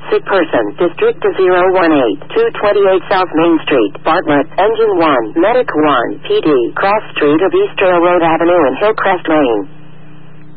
Sick person. District 018. 228 South Main Street. Bartlett. Engine 1. Medic 1. PD. Cross Street of East Railroad Avenue in Hillcrest, Maine.